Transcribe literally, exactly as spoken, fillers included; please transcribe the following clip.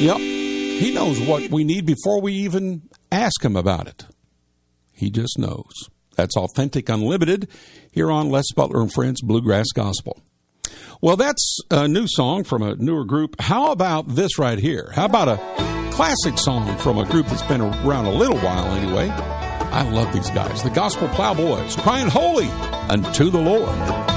Yep. He knows what we need before we even ask him about it. He just knows. That's Authentic Unlimited here on Les Butler and Friends Bluegrass Gospel. Well, that's a new song from a newer group. How about this right here? How about a classic song from a group that's been around a little while anyway? I love these guys. The Gospel Plowboys, crying holy unto the Lord.